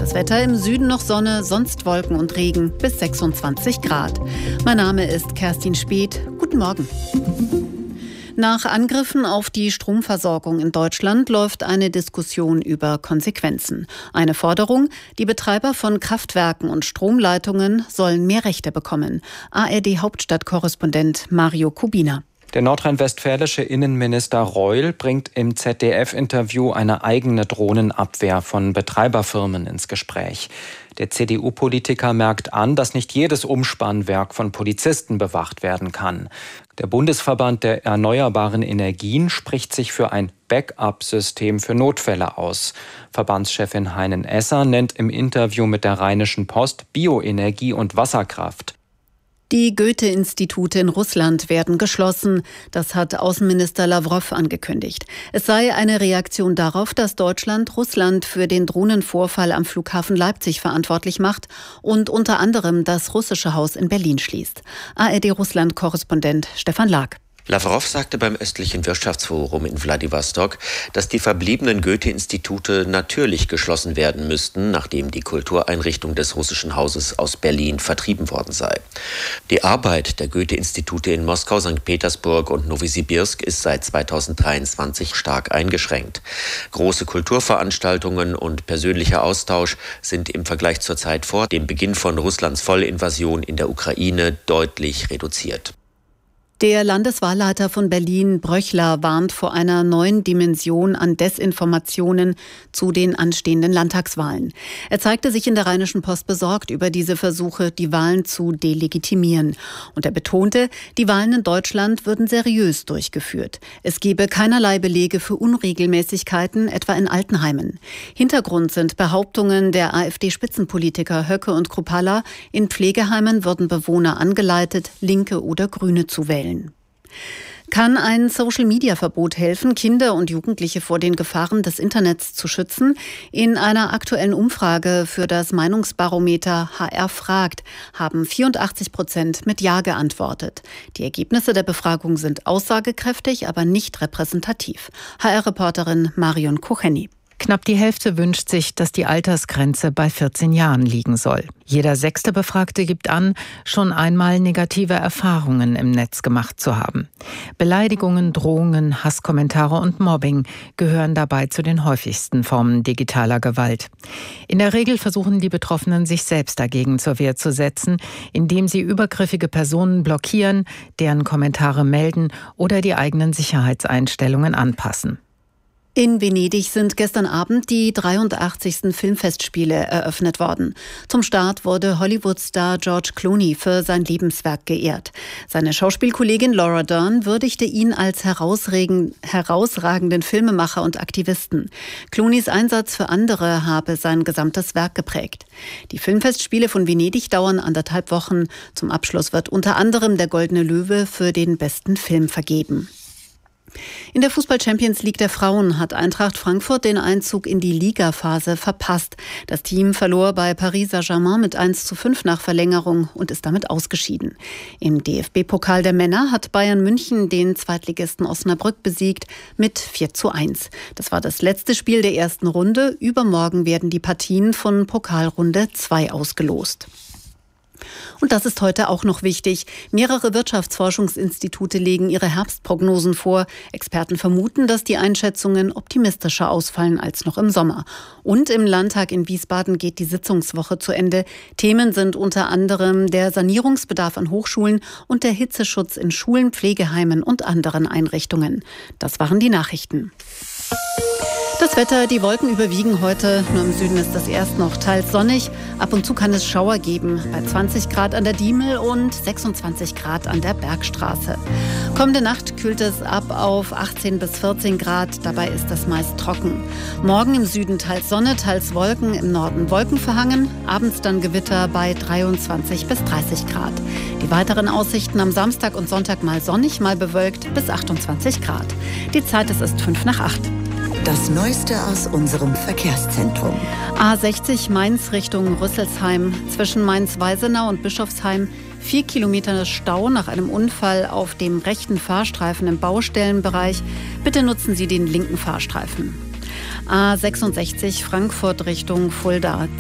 Das Wetter im Süden noch Sonne, sonst Wolken und Regen bis 26 Grad. Mein Name ist Kerstin Speth. Guten Morgen. Nach Angriffen auf die Stromversorgung in Deutschland läuft eine Diskussion über Konsequenzen. Eine Forderung: Die Betreiber von Kraftwerken und Stromleitungen sollen mehr Rechte bekommen. ARD-Hauptstadtkorrespondent Mario Kubina. Der nordrhein-westfälische Innenminister Reul bringt im ZDF-Interview eine eigene Drohnenabwehr von Betreiberfirmen ins Gespräch. Der CDU-Politiker merkt an, dass nicht jedes Umspannwerk von Polizisten bewacht werden kann. Der Bundesverband der erneuerbaren Energien spricht sich für ein Backup-System für Notfälle aus. Verbandschefin Heinen Esser nennt im Interview mit der Rheinischen Post Bioenergie und Wasserkraft. Die Goethe-Institute in Russland werden geschlossen. Das hat Außenminister Lawrow angekündigt. Es sei eine Reaktion darauf, dass Deutschland Russland für den Drohnenvorfall am Flughafen Leipzig verantwortlich macht und unter anderem das russische Haus in Berlin schließt. ARD-Russland-Korrespondent Stefan Lag. Lawrow sagte beim östlichen Wirtschaftsforum in Wladiwostok, dass die verbliebenen Goethe-Institute natürlich geschlossen werden müssten, nachdem die Kultureinrichtung des russischen Hauses aus Berlin vertrieben worden sei. Die Arbeit der Goethe-Institute in Moskau, St. Petersburg und Nowosibirsk ist seit 2023 stark eingeschränkt. Große Kulturveranstaltungen und persönlicher Austausch sind im Vergleich zur Zeit vor dem Beginn von Russlands Vollinvasion in der Ukraine deutlich reduziert. Der Landeswahlleiter von Berlin, Bröchler, warnt vor einer neuen Dimension an Desinformationen zu den anstehenden Landtagswahlen. Er zeigte sich in der Rheinischen Post besorgt über diese Versuche, die Wahlen zu delegitimieren. Und er betonte, die Wahlen in Deutschland würden seriös durchgeführt. Es gebe keinerlei Belege für Unregelmäßigkeiten, etwa in Altenheimen. Hintergrund sind Behauptungen der AfD-Spitzenpolitiker Höcke und Kruppalla, in Pflegeheimen würden Bewohner angeleitet, Linke oder Grüne zu wählen. Kann ein Social-Media-Verbot helfen, Kinder und Jugendliche vor den Gefahren des Internets zu schützen? In einer aktuellen Umfrage für das Meinungsbarometer HR fragt, haben 84% mit Ja geantwortet. Die Ergebnisse der Befragung sind aussagekräftig, aber nicht repräsentativ. HR-Reporterin Marion Kucheni. Knapp die Hälfte wünscht sich, dass die Altersgrenze bei 14 Jahren liegen soll. Jeder 6. Befragte gibt an, schon einmal negative Erfahrungen im Netz gemacht zu haben. Beleidigungen, Drohungen, Hasskommentare und Mobbing gehören dabei zu den häufigsten Formen digitaler Gewalt. In der Regel versuchen die Betroffenen, sich selbst dagegen zur Wehr zu setzen, indem sie übergriffige Personen blockieren, deren Kommentare melden oder die eigenen Sicherheitseinstellungen anpassen. In Venedig sind gestern Abend die 83. Filmfestspiele eröffnet worden. Zum Start wurde Hollywood-Star George Clooney für sein Lebenswerk geehrt. Seine Schauspielkollegin Laura Dern würdigte ihn als herausragenden Filmemacher und Aktivisten. Clooneys Einsatz für andere habe sein gesamtes Werk geprägt. Die Filmfestspiele von Venedig dauern 1,5 Wochen. Zum Abschluss wird unter anderem der Goldene Löwe für den besten Film vergeben. In der Fußball-Champions League der Frauen hat Eintracht Frankfurt den Einzug in die Ligaphase verpasst. Das Team verlor bei Paris Saint-Germain mit 1:5 nach Verlängerung und ist damit ausgeschieden. Im DFB-Pokal der Männer hat Bayern München den Zweitligisten Osnabrück besiegt mit 4:1. Das war das letzte Spiel der ersten Runde. Übermorgen werden die Partien von Pokalrunde 2 ausgelost. Und das ist heute auch noch wichtig. Mehrere Wirtschaftsforschungsinstitute legen ihre Herbstprognosen vor. Experten vermuten, dass die Einschätzungen optimistischer ausfallen als noch im Sommer. Und im Landtag in Wiesbaden geht die Sitzungswoche zu Ende. Themen sind unter anderem der Sanierungsbedarf an Hochschulen und der Hitzeschutz in Schulen, Pflegeheimen und anderen Einrichtungen. Das waren die Nachrichten. Das Wetter, die Wolken überwiegen heute. Nur im Süden ist das erst noch teils sonnig. Ab und zu kann es Schauer geben. Bei 20 Grad an der Diemel und 26 Grad an der Bergstraße. Kommende Nacht kühlt es ab auf 18 bis 14 Grad. Dabei ist es meist trocken. Morgen im Süden teils Sonne, teils Wolken. Im Norden wolkenverhangen. Abends dann Gewitter bei 23 bis 30 Grad. Die weiteren Aussichten am Samstag und Sonntag mal sonnig, mal bewölkt bis 28 Grad. Die Zeit ist 7:55. Das Neueste aus unserem Verkehrszentrum. A60 Mainz Richtung Rüsselsheim. Zwischen Mainz-Weisenau und Bischofsheim 4 Kilometer Stau nach einem Unfall auf dem rechten Fahrstreifen im Baustellenbereich. Bitte nutzen Sie den linken Fahrstreifen. A66 Frankfurt Richtung Fulda.